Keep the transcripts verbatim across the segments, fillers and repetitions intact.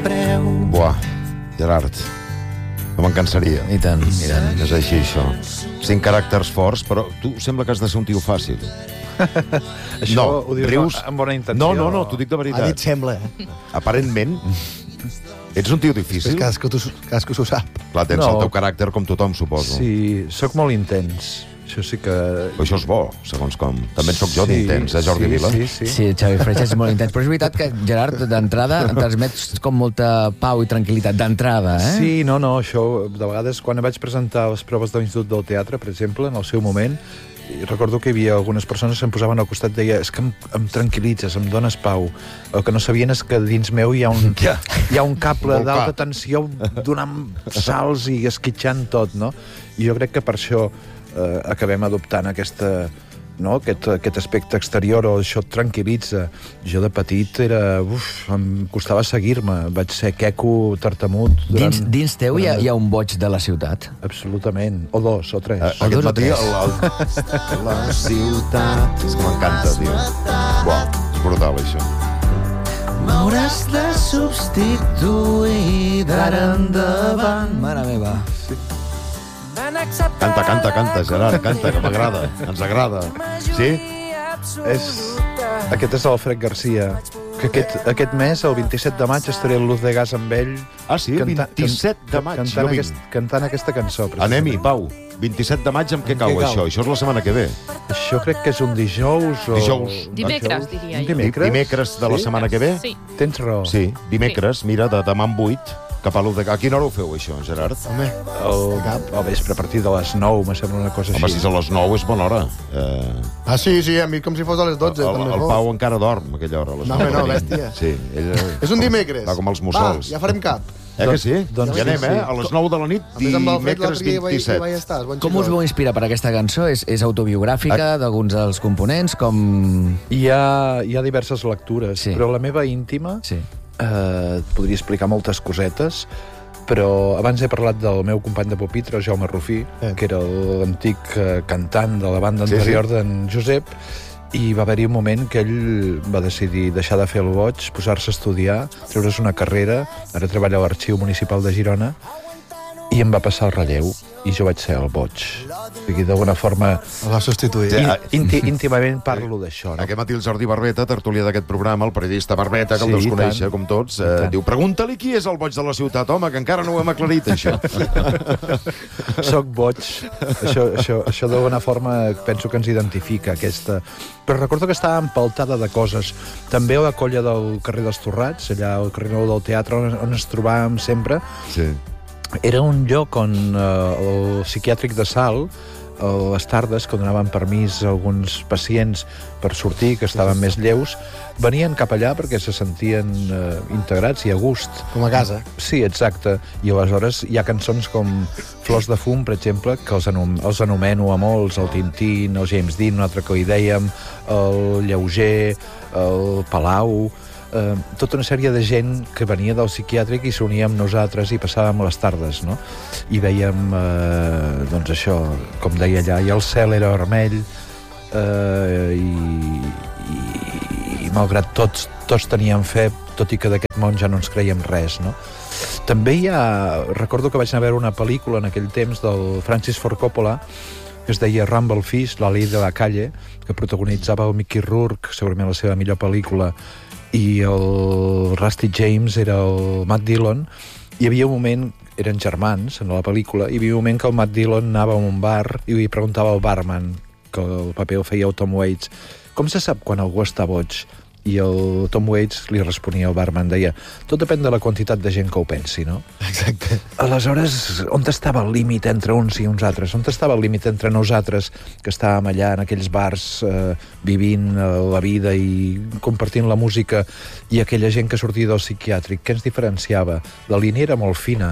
preu. Buah, Gerard, no me'n cansaria. I tant, i tant. És així, això. Cinc caràcters forts, però tu sembla que has de ser un tio fàcil. Això No, ho dius rius... amb bona intenció. No, no, no, t'ho dic de Ha veritat. dit sembla, eh? Aparentment, ets un tio És difícil. cadascú, tu, cadascú s'ho sap. Clar, tens No. el teu caràcter com tothom, suposo. Sí, sóc molt intens. Això sí que... Però això és bo, segons com. També en sóc jo Sí, d'intens, eh, Jordi sí, Vila? Sí, sí. Sí, Xavi Freixas és molt intens. Però és veritat que, Gerard, d'entrada transmets com molta pau i tranquil·litat. D'entrada, eh? Sí, no, no, això, de vegades, quan vaig presentar les proves de l'Institut del Teatre, per exemple, en el seu moment, i recordo que hi havia algunes persones que em posaven al costat i deia, és que em, em tranquil·litzes, em dones pau. El que no sabien és que dins meu hi ha un, Ja. hi ha un cable Volcà. d'alta tensió donant salts i esquitxant tot, no? I jo crec que per això eh, acabem adoptant aquesta, no? aquest, aquest aspecte exterior, o això et tranquil·litza. Jo de petit era... Uf, em costava seguir-me. Vaig ser queco, tartamut... Durant, Dins, dins teu hi ha, durant- hi ha un boig de la ciutat. Absolutament. O dos, o tres. Eh, O Aquest dos o matí tres. el, el, la ciutat... És que m'encanta, tio. Buah, és brutal, això. M'hauràs de substituir d'ara endavant. Mare meva. Canta, canta, canta, Gerard, canta, que m'agrada. Ens agrada. Sí? És... Aquest és l'Alfred Garcia. Que aquest, aquest mes, el vint-i-set de maig, estaré a Luz de Gas amb ell. Ah, sí? vint-i-set de maig. Cantant, Jo vinc. aquest, cantant aquesta cançó. Anem-hi, Pau. vint-i-set de maig amb què cau, què cau? això? Això és la setmana que ve. Això crec que és un dijous o... Dijous. Dimecres, diria Un jo. dimecres? Dimecres de la Sí? setmana que ve? Sí. Tens raó. Sí, dimecres, mira, de demà en vuit, cap a l'U de... A quina hora ho feu, això, Gerard? Home, El, al vespre, a partir de les nou, me sembla una cosa Home, si així. és a les nou és bona hora. Eh, ah, sí, sí, a mi com si fos a les dotze. el, també el fos. Pau encara dorm a aquella hora. A les No, nou home, de no, la nit. bèstia. Sí, ell, És un dimecres. Va com els mussols. Va, ja farem cap. Eh que sí? Doncs ja sí, anem, sí. eh? A les nou de la nit, A més, amb l'Alfred dimecres l'altre dia hi vaig, hi vaig vint-i-set. estar. és bon Com us xicot. vau inspirar per aquesta cançó? És, és autobiogràfica d'alguns dels components? Com... Hi ha, hi ha diverses lectures, Sí. però la meva íntima Sí. eh, et podria explicar moltes cosetes, però abans he parlat del meu company de pupitre, el Jaume Rufí, Eh. que era l'antic eh, cantant de la banda Sí, anterior sí. d'en Josep, i va haver-hi un moment que ell va decidir deixar de fer el boig, posar-se a estudiar, treure's una carrera, ara treballa a l'Arxiu Municipal de Girona, i em va passar el relleu, i jo vaig ser el boig. O sigui, d'alguna forma, El va substituir. Sí. in, inti, íntimament parlo d'això, no? Aquest matí el Jordi Barbeta, tertulià d'aquest programa, el periodista Barbeta, que Sí, el deus i conèixer, tant. com tots, I eh, tant. diu, pregunta-li qui és el boig de la ciutat, home, que encara no ho hem aclarit, això. Soc boig. Això, això, això d'alguna forma penso que ens identifica, aquesta... Però recordo que estava empaltada de coses. També a la colla del carrer dels Torrats, allà al carrer Nou del Teatre, on, on ens trobàvem sempre, Sí. era un lloc on eh, el psiquiàtric de Salt, a les tardes, que donaven permís a alguns pacients per sortir, que estaven més lleus, venien cap allà perquè se sentien eh, integrats i a gust. Com a casa. Sí, exacte. I aleshores hi ha cançons com Flors de fum, per exemple, que els, anom els anomeno a molts, el Tintín, el James Dean, un altre que hi dèiem, el Lleuger, el Palau... Eh, tota una sèrie de gent que venia del psiquiàtric i s'unia amb nosaltres i passàvem les tardes, no? I veiem, eh, doncs això, com deia allà, i el cel era vermell, eh, i, i, i malgrat tots, tots teníem fe, tot i que d'aquest món ja no ens creiem res, no? També hi ha... Recordo que vaig anar a veure una pel·lícula en aquell temps del Francis Ford Coppola, que es deia Rumblefish, la ley de la calle, que protagonitzava el Mickey Rourke, segurament la seva millor pel·lícula, i el Rusty James era el Matt Dillon. Hi havia un moment, eren germans en la pel·lícula, i hi havia un moment que el Matt Dillon anava a un bar i li preguntava al barman, que el paper el feia el Tom Waits, com se sap quan algú està boig? I el Tom Waits li responia al barman, deia, tot depèn de la quantitat de gent que ho pensi, no? Exacte. Aleshores, on estava el límit entre uns i uns altres? On estava el límit entre nosaltres, que estàvem allà en aquells bars eh, vivint eh, la vida i compartint la música, i aquella gent que sortia del psiquiàtric? Què ens diferenciava? La línia era molt fina.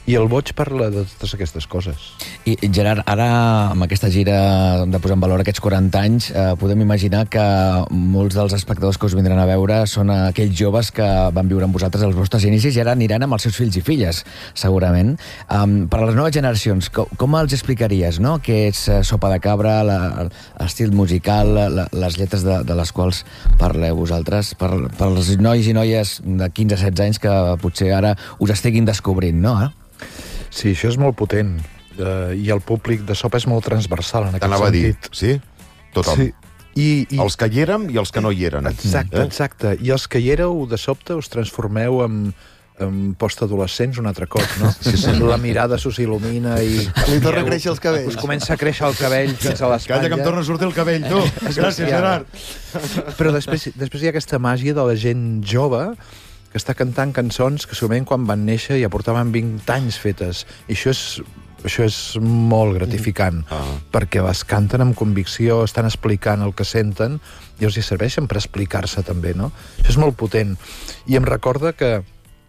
I el boig parla de totes aquestes coses. I, Gerard, ara, amb aquesta gira de posar en valor aquests quaranta anys, eh, podem imaginar que molts dels espectadors que us vindran a veure són aquells joves que van viure amb vosaltres els vostres inicis i ara aniran amb els seus fills i filles, segurament. Um, per a les noves generacions, com, com els explicaries, no?, què és uh, Sopa de Cabra, l'estil musical, la, les lletres de, de les quals parleu vosaltres, per, per als nois i noies de quinze a setze anys que potser ara us estiguin descobrint, no?, eh? Sí, això és molt potent. Uh, I el públic de Sopa és molt transversal en aquest T'anava a dir, sentit. sí? Tothom. Sí. I, i... Els que hi érem i els que no hi eren. Exacte, Eh? exacte. I els que hi éreu, de sobte, us transformeu en, en postadolescents un altre cop, no? Sí, sí. La mirada s'us il·lumina i... Li torna a créixer els cabells. Us comença a créixer el cabell fins a l'espatlla. Calla, que em torna a sortir el cabell, tu. Gràcies, Gerard. Però després, després hi ha aquesta màgia de la gent jove que està cantant cançons que segurament quan van néixer ja portaven vint anys fetes. I això és, això és molt gratificant, Ah. perquè les canten amb convicció, estan explicant el que senten i els hi serveixen per explicar-se també, no? Això és molt potent. I em recorda que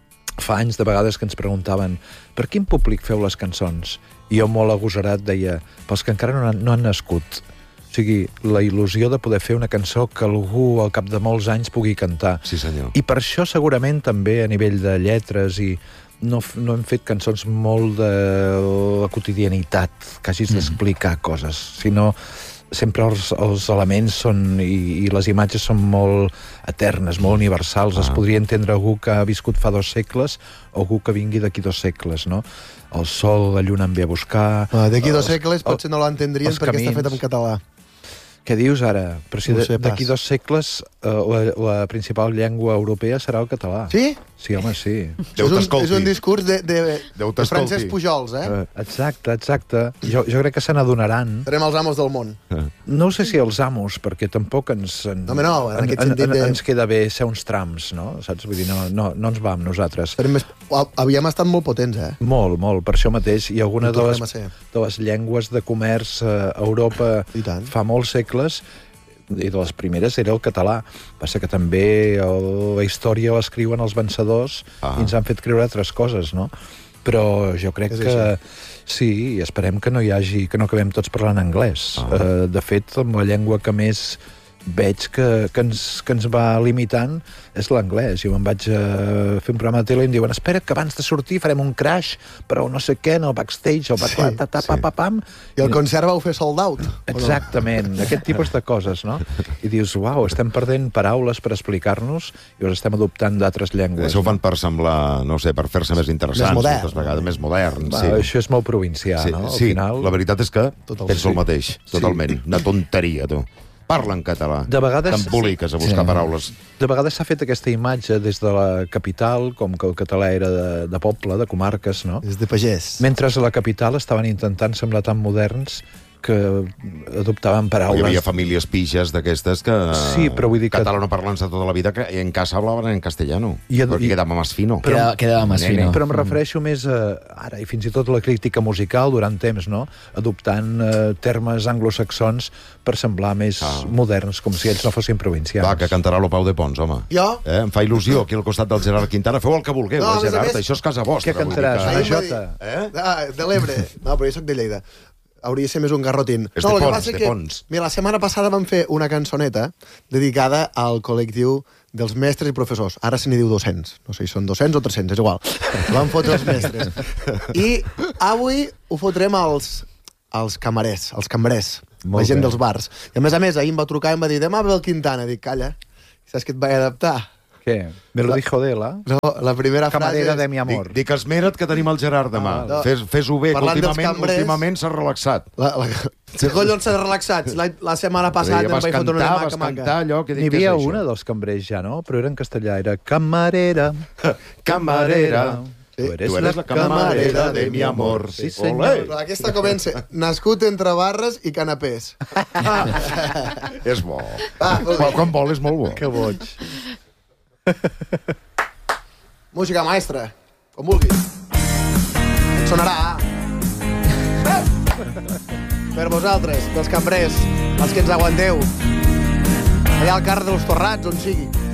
fa anys de vegades que ens preguntaven per quin públic feu les cançons? I jo molt agosarat deia, pels que encara no han, no han nascut. O sigui, la il·lusió de poder fer una cançó que algú al cap de molts anys pugui cantar. Sí, senyor. I per això segurament també a nivell de lletres i no, no hem fet cançons molt de la quotidianitat, que hagis d'explicar coses, sinó sempre els, els elements són, i, i les imatges són molt eternes, molt universals. Ah. Es podria entendre algú que ha viscut fa dos segles o algú que vingui d'aquí dos segles, no? El sol, la lluna em ve a buscar... Ah, d'aquí dos els- segles potser no l'entendrien els perquè està camins. fet en català. Què dius ara? Però si No ho de- sé pas. d'aquí dos segles eh, la, la principal llengua europea serà el català. Sí? Sí, home, sí. Déu és, un, t'escolti. és un discurs de, de, Déu de t'escolti. Francesc Pujols, eh? Eh, Exacte, exacte. Jo, jo crec que se n'adonaran. Serem els amos del món. No sé si els amos, perquè tampoc ens... En, No, home, no, en aquest en, sentit en, de- ens queda bé ser uns trams, no? Saps? Vull dir, no, no, no ens va amb nosaltres. Serem més... Havíem estat molt potents, eh? Molt, molt, per això mateix. I alguna Ho de tornem les, a ser. de les llengües de comerç eh, a Europa I tant. fa molts segles, i de les primeres era el català. Passa que també el, la història l'escriuen els vencedors Ah. i ens han fet creure altres coses, no? Però jo crec És que així. sí, i esperem que no hi hagi, que no acabem tots parlant anglès. Ah. Eh, de fet, amb la llengua que més veig que, que, ens, que ens va limitant és l'anglès. Jo me'n vaig a fer un programa de tele i em diuen espera que abans de sortir farem un crash però no sé què, en el backstage, el Sí, sí, ta, ta, sí. pa, pa, pam. I el concert vau fer sold out. o no? Exactament, aquest tipus de coses, no? I dius, uau, estem perdent paraules per explicar-nos i les estem adoptant d'altres llengües. Això ho fan per semblar, no sé, per fer-se més interessants. Més modern. Moltes vegades, més modern, Va, sí. Això és molt provincià, Sí, no? Al sí, final... la veritat és que Totalment. penso el mateix, totalment. Una tonteria, tu. Parla en català. De vegades- T'emboliques a buscar Sí. paraules. De vegades s'ha fet aquesta imatge des de la capital, com que el català era de, de poble, de comarques, no? És de pagès. Mentre a la capital estaven intentant semblar tan moderns que adoptaven Hi paraules... havia famílies pixes d'aquestes que... Sí, però vull dir que- Catalanoparlants de tota la vida que en casa hablaven en castellano. I- perquè i- quedava más fino. Quedava, quedava més Nene. fino. Però em refereixo més a, ara, i fins i tot a la crítica musical durant temps, no? Adoptant eh, termes anglosaxons per semblar més Ah. moderns, com si ells no fossin provincians. Va, que cantarà lo Pau de Pons, home. Jo? Eh? Em fa il·lusió aquí al costat del Gerard Quintana. Feu el que vulgueu, No, a eh, més a Gerard? més- Això és casa vostra. Què cantaràs? vull dir Una Ahir em va jota? dir- Eh? Ah, de l'Ebre. No, però jo soc de Lleida. Hauria de ser més un garrotín. És no, de el que Pons, passa de que, Pons. Mira, la setmana passada vam fer una cançoneta dedicada al col·lectiu dels mestres i professors. Ara se n'hi diu docents. No sé si són dos-cents o tres-cents, és igual. Vam fotre els mestres. I avui ho fotrem als, als camarers, als cambrers, Molt la gent bé. dels bars. I a més a més, ahir em va trucar i em va dir demà ve el Quintana. Dic, calla, saps que et vaig adaptar? Què? Me lo dijo de la... No, la primera Camarera frase de és... mi amor. Dic, dic esmera't que tenim el Gerard demà. Ah, no. Fes, fes-ho bé, que Parlant dels últimament, cambrers- últimament s'ha relaxat. La, la... Que collons s'ha relaxats? La, la setmana passada Ja em vas vaig fotre una cantar, maca vas maca. cantar allò que N'hi dic, què és havia això? una dels cambrers ja, no? Però era en castellà, era camarera. Camarera. Sí. Tu eres, Tu eres la camarera de mi amor. Sí, Olé. senyor. Però aquesta comença. Nascut entre barres i canapés. És bo. Ah, molt bé. Quan, quan vol és molt bo. Que boig. Música maestra, com vulguis. Et sonarà. Per vosaltres, pels cambrers, els que ens aguanteu. Allà al carrer dels Torrats, on sigui.